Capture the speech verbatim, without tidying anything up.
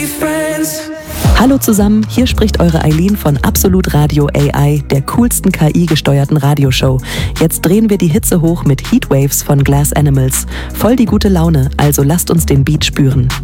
Hallo zusammen, hier spricht eure Eileen von Absolut Radio A I, der coolsten K I-gesteuerten Radioshow. Jetzt drehen wir die Hitze hoch mit Heatwaves von Glass Animals. Voll die gute Laune, also lasst uns den Beat spüren.